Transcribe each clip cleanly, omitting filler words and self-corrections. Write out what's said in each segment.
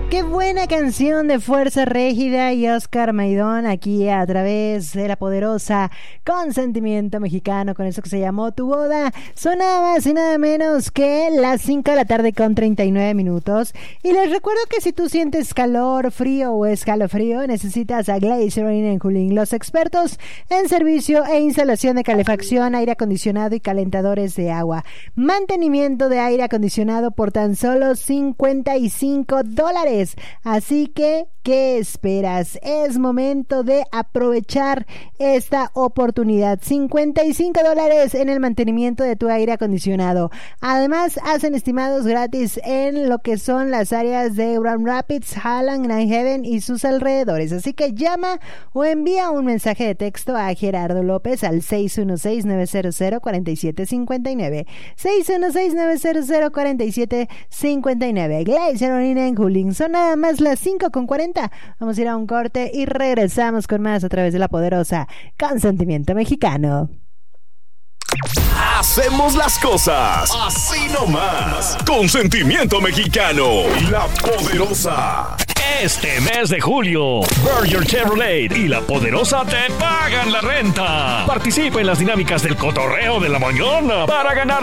Qué buena canción de Fuerza Régida y Oscar Maidón aquí a través de la poderosa Consentimiento Mexicano con eso que se llamó Tu Boda. Son nada más y nada menos que las 5 de la tarde con 39 minutos. Y les recuerdo que si tú sientes calor, frío o escalofrío, necesitas a Glacier Heating & Cooling, los expertos en servicio e instalación de calefacción, aire acondicionado y calentadores de agua. Mantenimiento de aire acondicionado por tan solo $55. Así que, ¿qué esperas? Es momento de aprovechar esta oportunidad. $55 en el mantenimiento de tu aire acondicionado. Además, hacen estimados gratis en lo que son las áreas de Grand Rapids, Highland, Grand Haven y sus alrededores. Así que llama o envía un mensaje de texto a Gerardo López al 616-900-4759. 616-900-4759. Glacier Heating & Cooling. Son nada más las 5:40. Vamos a ir a un corte y regresamos con más a través de la poderosa Consentimiento Mexicano. Hacemos las cosas así nomás. Consentimiento Mexicano, la poderosa. Este mes de julio, Berger Chevrolet y La Poderosa te pagan la renta. Participa en las dinámicas del cotorreo de la mañana para ganar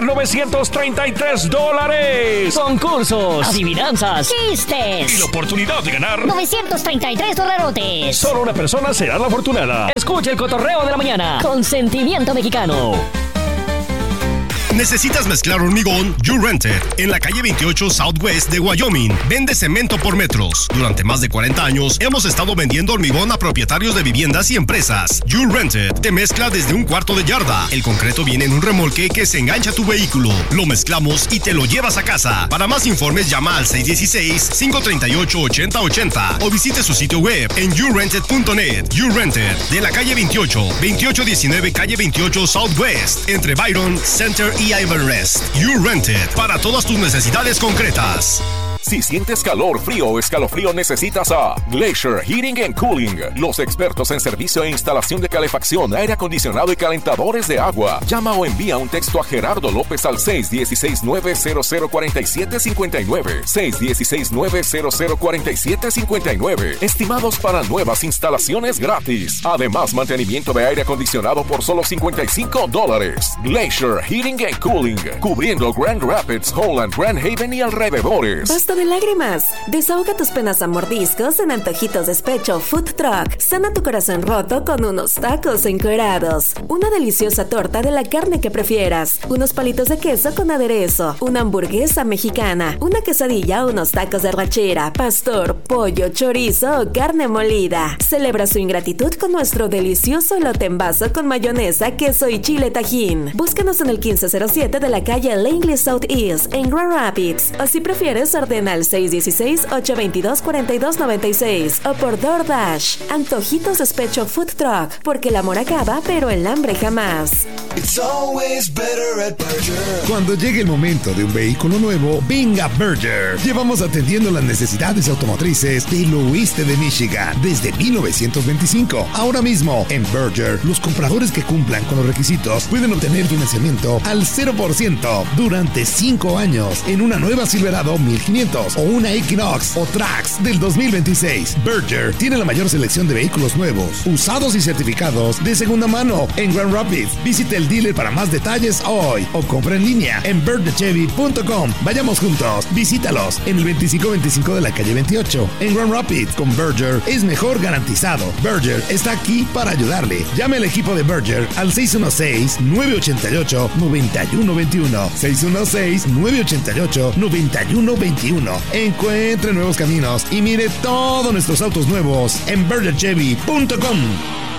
$933. Concursos, adivinanzas, chistes Y la oportunidad de ganar $933. Solo una persona será la afortunada. Escucha el cotorreo de la mañana. Consentimiento Mexicano. ¿Necesitas mezclar hormigón? You Rented, en la calle 28 Southwest de Wyoming. Vende cemento por metros. Durante más de 40 años hemos estado vendiendo hormigón a propietarios de viviendas y empresas. You Rented te mezcla desde un cuarto de yarda. El concreto viene en un remolque que se engancha a tu vehículo. Lo mezclamos y te lo llevas a casa. Para más informes llama al 616-538-8080 o visite su sitio web en yourented.net. You Rented, de la calle 2819 calle 28 Southwest, entre Byron, Center y Ivanrest. You Rented, para todas tus necesidades concretas. Si sientes calor, frío o escalofrío, necesitas a Glacier Heating & Cooling, los expertos en servicio e instalación de calefacción, aire acondicionado y calentadores de agua. Llama o envía un texto a Gerardo López al 616-900-4759. 616-900-4759. Estimados para nuevas instalaciones gratis. Además, mantenimiento de aire acondicionado por solo $55. Glacier Heating & Cooling, cubriendo Grand Rapids, Holland, Grand Haven y alrededores. Basta de lágrimas. Desahoga tus penas a mordiscos en Antojitos Despecho Food Truck. Sana tu corazón roto con unos tacos encuerados. Una deliciosa torta de la carne que prefieras. Unos palitos de queso con aderezo. Una hamburguesa mexicana. Una quesadilla o unos tacos de rachera, pastor, pollo, chorizo o carne molida. Celebra su ingratitud con nuestro delicioso elote en vaso con mayonesa, queso y chile tajín. Búscanos en el 1507 de la calle Langley Southeast en Grand Rapids. O si prefieres, ordena al 616-822-4296 o por DoorDash. Antojitos Despecho Food Truck, porque el amor acaba, pero el hambre jamás. Cuando llegue el momento de un vehículo nuevo, venga Berger. Llevamos atendiendo las necesidades automotrices del oeste de Michigan desde 1925. Ahora mismo, en Berger, los compradores que cumplan con los requisitos pueden obtener financiamiento al 0% durante 5 años en una nueva Silverado 1500 o una Equinox o Trax del 2026. Berger tiene la mayor selección de vehículos nuevos, usados y certificados de segunda mano en Grand Rapids. Visite el dealer para más detalles hoy o compra en línea en bergerchevy.com. Vayamos juntos, visítalos en el 2525 de la calle 28 en Grand Rapids. Con Berger es mejor garantizado. Berger está aquí para ayudarle. Llame al equipo de Berger al 616-988-9121. 616-988-9121. Encuentre nuevos caminos y mire todos nuestros autos nuevos en bergerchevy.com.